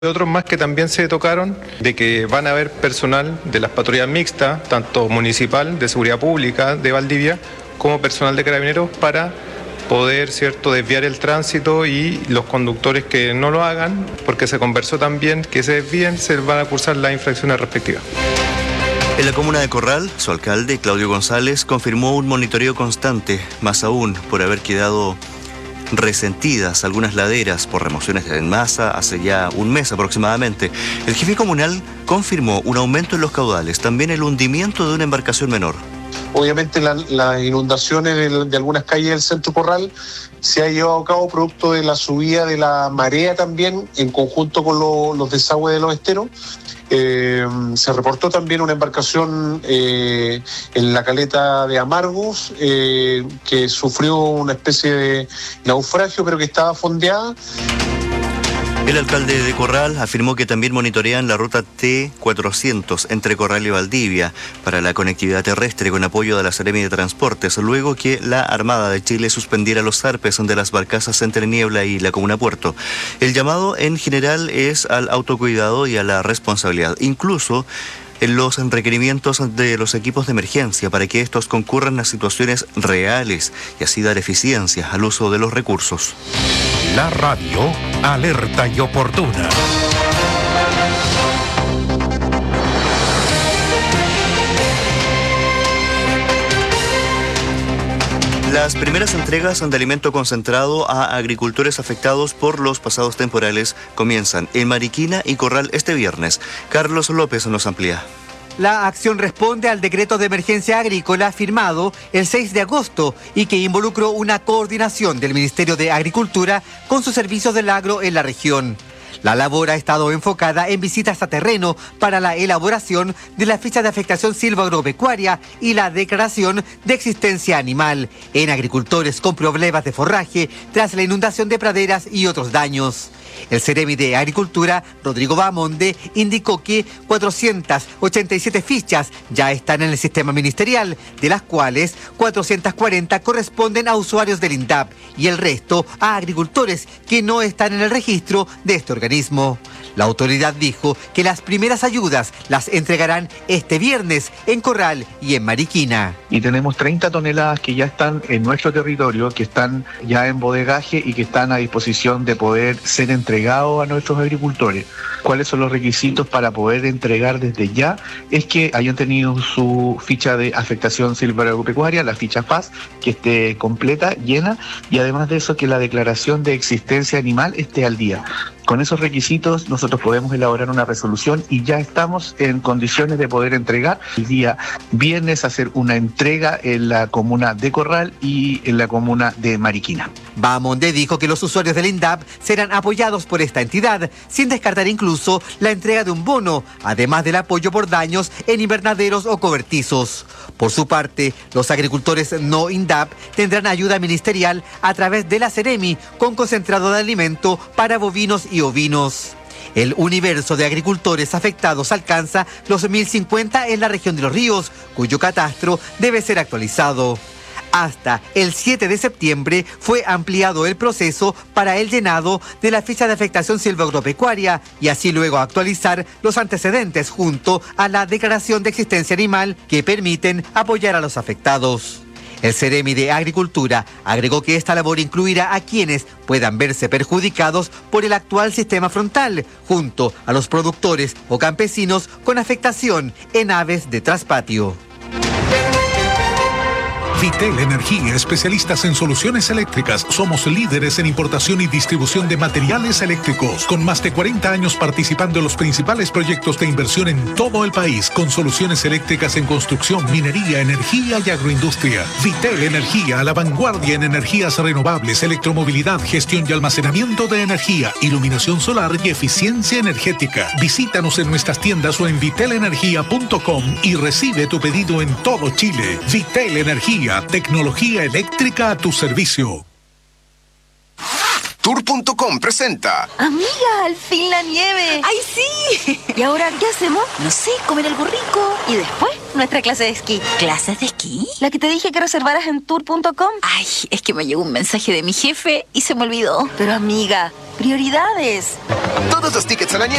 Otros más que también se tocaron, de que van a haber personal de las patrullas mixtas, tanto municipal, de seguridad pública de Valdivia, como personal de carabineros para poder, ¿cierto?, desviar el tránsito y los conductores que no lo hagan, porque se conversó también que se desvíen, se van a cursar las infracciones respectivas. En la comuna de Corral, su alcalde, Claudio González, confirmó un monitoreo constante, más aún por haber quedado resentidas algunas laderas por remociones en masa hace ya un mes aproximadamente. El jefe comunal confirmó un aumento en los caudales, también el hundimiento de una embarcación menor. Obviamente las inundaciones de algunas calles del centro Corral se ha llevado a cabo producto de la subida de la marea también, en conjunto con los desagües de los esteros. Se reportó también una embarcación en la caleta de Amargos que sufrió una especie de naufragio, pero que estaba fondeada. El alcalde de Corral afirmó que también monitorean la ruta T400 entre Corral y Valdivia para la conectividad terrestre con apoyo de la Seremi de Transportes, luego que la Armada de Chile suspendiera los zarpes de las barcazas entre Niebla y la comuna Puerto. El llamado en general es al autocuidado y a la responsabilidad, incluso en los requerimientos de los equipos de emergencia para que estos concurran a situaciones reales y así dar eficiencia al uso de los recursos. La radio, alerta y oportuna. Las primeras entregas de alimento concentrado a agricultores afectados por los pasados temporales comienzan en Mariquina y Corral este viernes. Carlos López nos amplía. La acción responde al decreto de emergencia agrícola firmado el 6 de agosto y que involucró una coordinación del Ministerio de Agricultura con sus servicios del agro en la región. La labor ha estado enfocada en visitas a terreno para la elaboración de la ficha de afectación silvoagropecuaria y la declaración de existencia animal en agricultores con problemas de forraje tras la inundación de praderas y otros daños. El Seremi de Agricultura, Rodrigo Bahamonde, indicó que 487 fichas ya están en el sistema ministerial, de las cuales 440 corresponden a usuarios del INDAP y el resto a agricultores que no están en el registro de este organismo. La autoridad dijo que las primeras ayudas las entregarán este viernes en Corral y en Mariquina. Y tenemos 30 toneladas que ya están en nuestro territorio, que están ya en bodegaje y que están a disposición de poder ser entregados a nuestros agricultores. ¿Cuáles son los requisitos para poder entregar desde ya? Es que hayan tenido su ficha de afectación silvoagropecuaria, la ficha FAS, que esté completa, llena, y además de eso que la declaración de existencia animal esté al día. Con esos requisitos nosotros podemos elaborar una resolución y ya estamos en condiciones de poder entregar el día viernes, hacer una entrega en la comuna de Corral y en la comuna de Mariquina. Bahamonde dijo que los usuarios del INDAP serán apoyados por esta entidad, sin descartar incluso la entrega de un bono, además del apoyo por daños en invernaderos o cobertizos. Por su parte, los agricultores no INDAP tendrán ayuda ministerial a través de la Seremi con concentrado de alimento para bovinos y ovinos. El universo de agricultores afectados alcanza los 1.050 en la región de Los Ríos, cuyo catastro debe ser actualizado. Hasta el 7 de septiembre fue ampliado el proceso para el llenado de la ficha de afectación silvoagropecuaria y así luego actualizar los antecedentes junto a la declaración de existencia animal que permiten apoyar a los afectados. El Seremi de Agricultura agregó que esta labor incluirá a quienes puedan verse perjudicados por el actual sistema frontal, junto a los productores o campesinos con afectación en aves de traspatio. Vitel Energía, especialistas en soluciones eléctricas. Somos líderes en importación y distribución de materiales eléctricos, con más de 40 años participando en los principales proyectos de inversión en todo el país, con soluciones eléctricas en construcción, minería, energía y agroindustria. Vitel Energía, a la vanguardia en energías renovables, electromovilidad, gestión y almacenamiento de energía, iluminación solar y eficiencia energética. Visítanos en nuestras tiendas o en vitelenergia.com y recibe tu pedido en todo Chile. Vitel Energía, tecnología eléctrica a tu servicio. Tour.com presenta. Amiga, al fin la nieve. ¡Ay, sí! ¿Y ahora qué hacemos? No sé, comer algo rico. ¿Y después? nuestra clase de esquí. ¿Clases de esquí? La que te dije que reservaras en tour.com. Ay, es que me llegó un mensaje de mi jefe y se me olvidó. Pero amiga, prioridades. Todos los tickets a la nieve